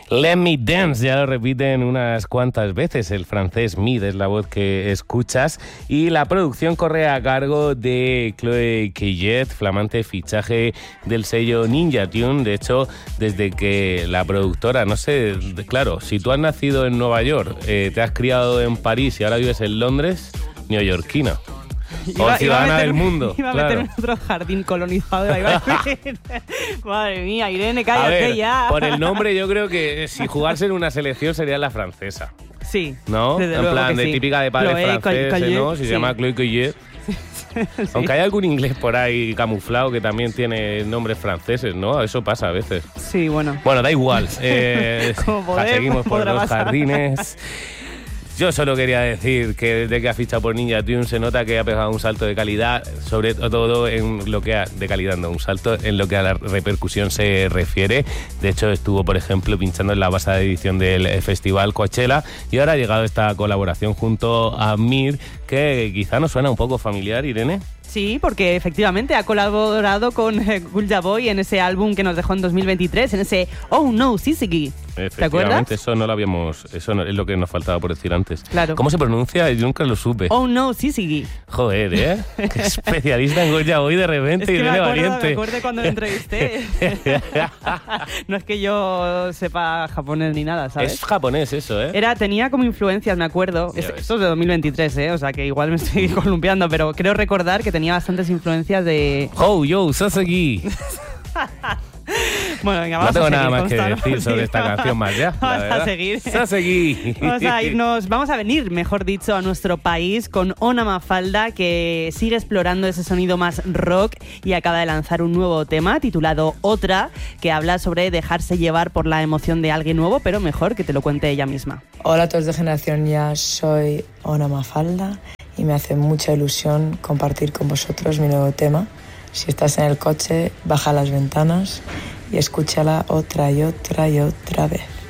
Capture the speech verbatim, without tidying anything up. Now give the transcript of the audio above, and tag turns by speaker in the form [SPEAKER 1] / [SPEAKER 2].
[SPEAKER 1] Let Me Dance, ya lo repiten unas cuantas veces. El francés Mid es la voz que escuchas. Y la producción corre a cargo de Chloé Caillet, flamante fichaje del sello Ninja Tune. De hecho, desde que la productora, no sé, claro, si tú has nacido en Nueva York, eh, te has criado en París y ahora vives en Londres, neoyorquina.
[SPEAKER 2] Iba,
[SPEAKER 1] o ciudadana
[SPEAKER 2] iba meter,
[SPEAKER 1] del mundo.
[SPEAKER 2] Iba a
[SPEAKER 1] claro.
[SPEAKER 2] meter en otro jardín colonizado. Iba a decir. Madre mía, Irene, cállate
[SPEAKER 1] a ver,
[SPEAKER 2] ya.
[SPEAKER 1] Por el nombre, yo creo que si jugase en una selección sería la francesa.
[SPEAKER 2] Sí.
[SPEAKER 1] ¿No?
[SPEAKER 2] Desde
[SPEAKER 1] en
[SPEAKER 2] luego
[SPEAKER 1] plan
[SPEAKER 2] que
[SPEAKER 1] de
[SPEAKER 2] sí.
[SPEAKER 1] típica de padres
[SPEAKER 2] Chloé
[SPEAKER 1] franceses,
[SPEAKER 2] Caillet,
[SPEAKER 1] ¿no? Si
[SPEAKER 2] sí.
[SPEAKER 1] se llama Chloé Caillet.
[SPEAKER 2] Sí.
[SPEAKER 1] Aunque hay algún inglés por ahí camuflado que también tiene nombres franceses, ¿no? Eso pasa a veces.
[SPEAKER 2] Sí, bueno.
[SPEAKER 1] Bueno, da igual. Eh,
[SPEAKER 2] Como poder,
[SPEAKER 1] seguimos por los
[SPEAKER 2] pasar.
[SPEAKER 1] jardines. Yo solo quería decir que desde que ha fichado por Ninja Tune se nota que ha pegado un salto de calidad, sobre todo en lo que a, de calidad, no, un salto en lo que a la repercusión se refiere. De hecho, estuvo, por ejemplo, pinchando en la pasada edición del Festival Coachella y ahora ha llegado esta colaboración junto a Mir, que quizá nos suena un poco familiar, Irene.
[SPEAKER 2] Sí, porque efectivamente ha colaborado con eh, Gulja Boy en ese álbum que nos dejó en dos mil veintitrés, en ese Oh No Sisigi. ¿Te acuerdas?
[SPEAKER 1] Eso no lo habíamos, eso no, es lo que nos faltaba por decir antes.
[SPEAKER 2] Claro.
[SPEAKER 1] ¿Cómo se pronuncia? Yo nunca lo supe.
[SPEAKER 2] Oh No Sisigi.
[SPEAKER 1] Joder, ¿eh? Qué especialista en Gulja Boy de repente,
[SPEAKER 2] Es que
[SPEAKER 1] Irene
[SPEAKER 2] me acuerdo,
[SPEAKER 1] Valiente.
[SPEAKER 2] me acuerdo cuando lo entrevisté. No es que yo sepa japonés ni nada, ¿sabes?
[SPEAKER 1] Es japonés eso, ¿eh?
[SPEAKER 2] Era, tenía como influencias, me acuerdo.
[SPEAKER 1] Ya
[SPEAKER 2] Es,
[SPEAKER 1] ves.
[SPEAKER 2] esto es de dos mil veintitrés, ¿eh? O sea que igual me estoy columpiando, pero creo recordar que tenía bastantes influencias de...
[SPEAKER 1] Oh, yo, Sasaki.
[SPEAKER 2] Bueno, venga,
[SPEAKER 1] No
[SPEAKER 2] vamos
[SPEAKER 1] tengo
[SPEAKER 2] a seguir
[SPEAKER 1] nada más
[SPEAKER 2] con
[SPEAKER 1] que
[SPEAKER 2] esta,
[SPEAKER 1] decir
[SPEAKER 2] ¿no?
[SPEAKER 1] sobre
[SPEAKER 2] Sí,
[SPEAKER 1] esta canción más ya. la
[SPEAKER 2] Vamos a
[SPEAKER 1] verdad.
[SPEAKER 2] seguir.
[SPEAKER 1] Sasaki.
[SPEAKER 2] Vamos a irnos, vamos a venir, mejor dicho, a nuestro país con Ona Mafalda, que sigue explorando ese sonido más rock y acaba de lanzar un nuevo tema titulado Otra, que habla sobre dejarse llevar por la emoción de alguien nuevo, pero mejor que te lo cuente ella misma.
[SPEAKER 3] Hola a todos de Generación Ya, soy Ona Mafalda y me hace mucha ilusión compartir con vosotros mi nuevo tema. Si estás en el coche, baja las ventanas y escúchala otra y otra y otra vez.